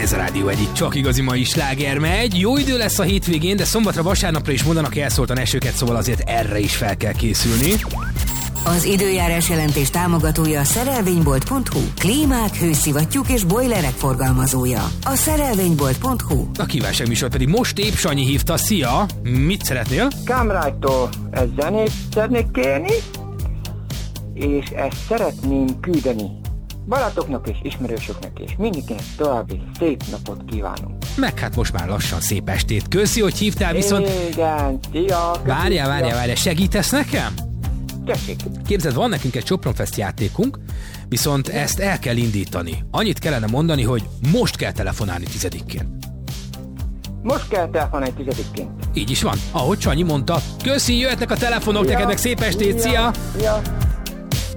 Ez a Rádió egyik csak igazi mai sláger megy. Jó idő lesz a hétvégén, de szombatra, vasárnapra is mondanak elszóltan esőket, szóval azért erre is fel kell készülni. Az időjárás jelentés támogatója a szerelvénybolt.hu. Klímák, hőszivattyúk és bojlerek forgalmazója. A szerelvénybolt.hu. A kívánság műsor pedig most épp Sanyi hívta. Szia! Mit szeretnél? Kámrájtól egy zenét szeretnék kérni, és ezt szeretném küldeni barátoknak és ismerősöknek, és mindenkinek további szép napot kívánunk. Meg hát most már lassan szép estét. Köszi, hogy hívtál, viszont... Igen, szia! Várjál, segítesz nekem? Tessék! Képzeld, van nekünk egy Sopronfest játékunk, viszont ezt el kell indítani. Annyit kellene mondani, hogy most kell telefonálni 10-én. Most kell telefonálni 10-én. Így is van, ahogy Sanyi mondta. Köszi, jöhetnek a telefonok, neked meg szép estét, szia! Szia!